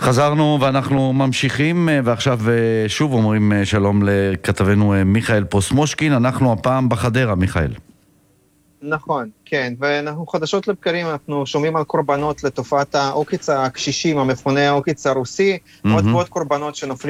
חזרנו ואנחנו ממשיכים, ועכשיו שוב אומרים שלום לכתבנו מיכאל פוסמושקין. אנחנו הפעם בחדרה, מיכאל. נכון, כן, ואנחנו חדשות לבקרים, אנחנו שומעים על קורבנות לתופעת העוקץ הקשישים, המכונה העוקץ הרוסי, עוד ועוד קורבנות שנופלים